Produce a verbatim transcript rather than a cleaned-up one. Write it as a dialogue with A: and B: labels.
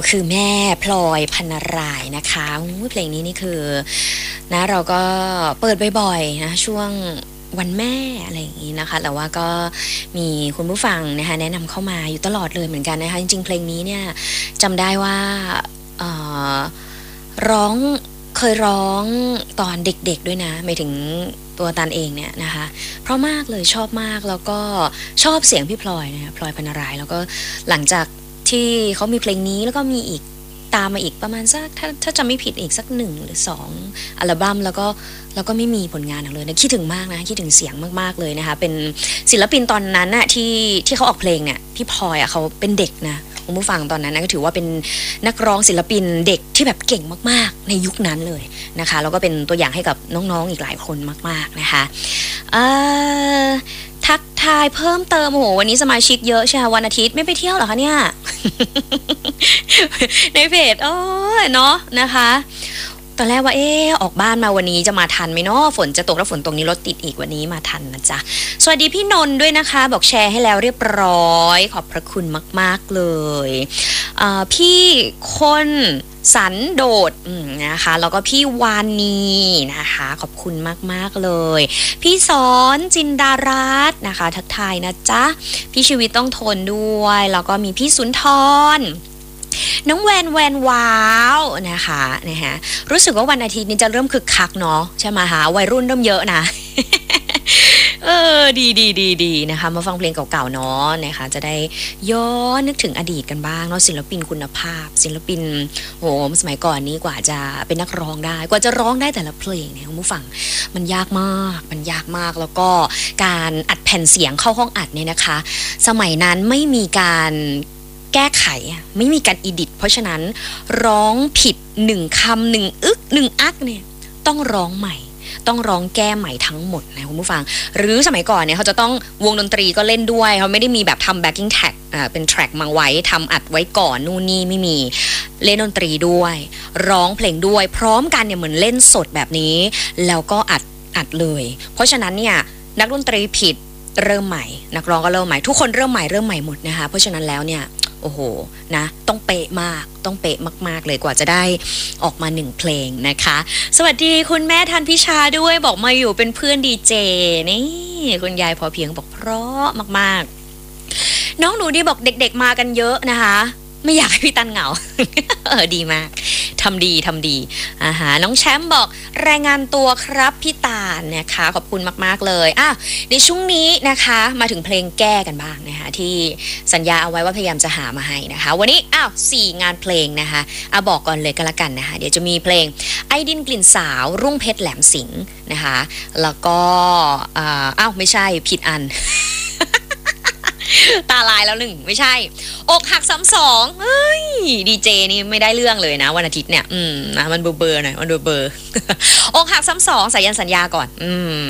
A: คือแม่พลอยพรรณรายนะคะเพลงนี้นี่คือนะเราก็เปิดบ่อยๆนะช่วงวันแม่อะไรอย่างนี้นะคะแต่ว่าก็มีคุณผู้ฟังนะคะแนะนำเข้ามาอยู่ตลอดเลยเหมือนกันนะคะจริงๆเพลงนี้เนี่ยจำได้ว่าเอ่อร้องเคยร้องตอนเด็กๆด้วยนะหมายถึงตัวตันเองเนี่ยนะคะเพราะมากเลยชอบมากแล้วก็ชอบเสียงพี่พลอยนะพลอยพรรณรายแล้วก็หลังจากที่เขามีเพลงนี้แล้วก็มีอีกตามมาอีกประมาณสักถ้าถ้าจำไม่ผิดอีกสักหนึ่งหรือสองอัลบั้มแล้วก็แล้วก็ไม่มีผลงานเลยนะคิดถึงมากนะคิดถึงเสียงมากๆเลยนะคะเป็นศิลปินตอนนั้นน่ะที่ที่เขาออกเพลงเนี่ยพี่พลอยอ่ะเขาเป็นเด็กนะคุณผู้ฟังตอนนั้นนะก็ถือว่าเป็นนักร้องศิลปินเด็กที่แบบเก่งมากๆในยุคนั้นเลยนะคะแล้วก็เป็นตัวอย่างให้กับน้องๆอีกหลายคนมากๆนะคะเอ่อทักทายเพิ่มเติมโอ้โหวันนี้สมาชิกเยอะใช่ไหมวันอาทิตย์ไม่ไปเที่ยวเหรอคะเนี่ย ในเพจโอ้เนาะนะคะตอนแรกว่าเออออกบ้านมาวันนี้จะมาทันไหมเนาะฝนจะตกแล้วฝนตกนี้รถติดอีกวันนี้มาทันนะจ๊ะสวัสดีพี่นนท์ด้วยนะคะบอกแชร์ให้แล้วเรียบร้อยขอบพระคุณมากๆเลยพี่คนสันโดดนะคะแล้วก็พี่วานีนะคะขอบคุณมากๆเลยพี่สอนจินดารัตน์นะคะทักทายนะจ๊ะพี่ชีวิตต้องทนด้วยแล้วก็มีพี่สุนทรน้องแวนแวนว้าวนะคะนะคะรู้สึกว่าวันอาทิตย์นี้จะเริ่มคึกคักเนาะใช่ไหมคะวัยรุ่นเริ่มเยอะนะ เออดีดีดีดีนะคะมาฟังเพลงเก่าๆเนาะนะคะจะได้ย้อนนึกถึงอดีตกันบ้างเนาะศิลปินคุณภาพศิลปินโหสมัยก่อนนี้กว่าจะเป็นนักร้องได้กว่าจะร้องได้แต่ละเพลงเนี่ยคุณผู้ฟังมันยากมากมันยากมากแล้วก็การอัดแผ่นเสียงเข้าห้องอัดเนี่ยนะคะสมัยนั้นไม่มีการแก้ไขไม่มีการอีดิทเพราะฉะนั้นร้องผิดหนึ่งคำหนึ่งอึกหนึ่งอักเนี่ยต้องร้องใหม่ต้องร้องแก้ใหม่ทั้งหมดนะคุณผู้ฟังหรือสมัยก่อนเนี่ยเขาจะต้องวงดนตรีก็เล่นด้วยเขาไม่ได้มีแบบทำ backing track อ่าเป็นแทร็กมาไว้ทำอัดไว้ก่อนนู่นนี่ไม่มีเล่นดนตรีด้วยร้องเพลงด้วยพร้อมกันเนี่ยเหมือนเล่นสดแบบนี้แล้วก็อัดอัดเลยเพราะฉะนั้นเนี่ยนักดนตรีผิดเริ่มใหม่นักร้องก็เริ่มใหม่ทุกคนเริ่มใหม่เริ่มใหม่หมดนะคะเพราะฉะนั้นแล้วเนี่ยโอ้โหนะต้องเป๊ะมากต้องเป๊ะมากๆเลยกว่าจะได้ออกมาหนึ่งเพลงนะคะสวัสดีคุณแม่ทันพิชาด้วยบอกมาอยู่เป็นเพื่อนดีเจนี่คุณยายพอเพียงบอกเพราะมากๆน้องหนูดีบอกเด็กๆมากันเยอะนะคะไม่อยากให้พี่ตันเหงา เออดีมากทำดีทำดีอ่าฮะน้องแชมป์บอกรายงานตัวครับพี่ตาลนะคะขอบคุณมากๆเลยอ้าวในช่วงนี้นะคะมาถึงเพลงแก้กันบ้างนะคะที่สัญญาเอาไว้ว่าพยายามจะหามาให้นะคะวันนี้อ้าวสี่งานเพลงนะคะอ่ะบอกก่อนเลยก็แล้วกันนะคะเดี๋ยวจะมีเพลงไอดินกลิ่นสาวรุ่งเพชรแหลมสิงห์นะคะแล้วก็อ้าวไม่ใช่ผิดอัน ตาลายแล้วหนึ่งไม่ใช่อกหักซ้ำสองเฮ้ยดีเจนี่ไม่ได้เรื่องเลยนะวันอาทิตย์เนี่ยอืมนะมันเบอร์เบอร์หน่อยมันเบอร์เบอร์อกหักซ้ำสองสายันสัญญาก่อนอืม